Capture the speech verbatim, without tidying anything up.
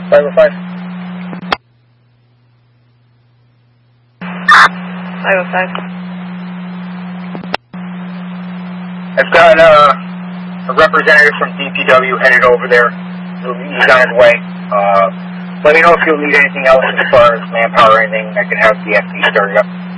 five oh five. five oh five. I've got uh, a representative from D P W headed over there. He's on his way. Uh, let me know if you'll need anything else as far as manpower or anything that can have the F D started up.